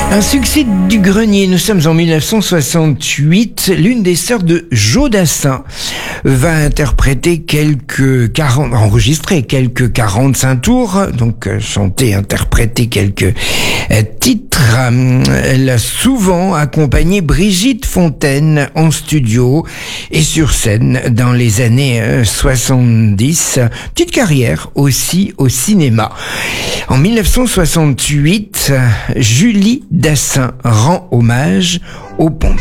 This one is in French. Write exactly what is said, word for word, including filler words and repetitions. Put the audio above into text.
Un succès du grenier. Nous sommes en mille neuf cent soixante-huit. L'une des sœurs de Joe Dassin va interpréter quelques quarante, enregistrer quelques quarante-cinq tours, donc chanter, interpréter quelques titres. Elle a souvent accompagné Brigitte Fontaine en studio et sur scène dans les années soixante-dix. Petite carrière aussi au cinéma. En mille neuf cent soixante-huit, Julie Dassin rend hommage au pont.